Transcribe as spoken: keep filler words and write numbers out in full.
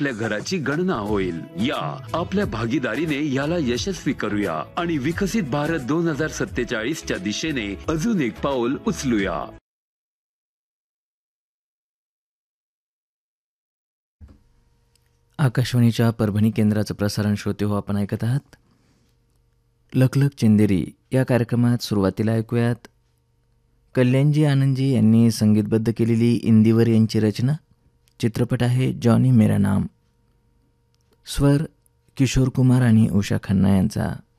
आपल्या घराची गणना होईल. या आपल्या भागीदारीने याला यशस्वी करूया आणि विकसित भारत दोन हजार सत्तेचाळीस च्या दिशेने अजून एक पाऊल उचलूया. आकाशवाणीच्या परभणी केंद्राचं प्रसारण श्रोते हो आपण ऐकत आहात. लखलख चंदेरी या कार्यक्रमात सुरुवातीला ऐकूयात कल्याणजी आनंदजी यांनी संगीतबद्ध केलेली इंदिवर यांची रचना. चित्रपट आहे जॉनी मेरा नाम. स्वर किशोर कुमार आणि उषा खन्ना यांचा.